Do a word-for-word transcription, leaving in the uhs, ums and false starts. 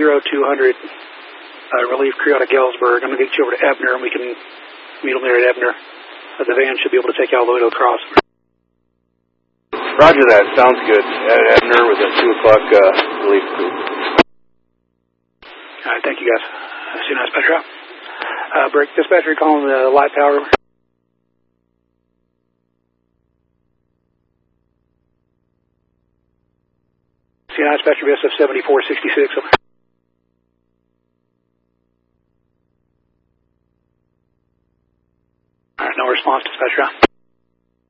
zero two hundred, uh, relief crew out of Galesburg. I'm going to get you over to Ebner, and we can meet them there at Ebner. Uh, the van should be able to take you all the way to the cross. Roger that. Sounds good. At Ebner with a two o'clock uh, relief crew. All right, thank you, guys. See you, dispatcher. Uh, break dispatcher, calling the light power. See you, dispatcher, B S F seventy-four sixty-six. All right, no response, dispatcher.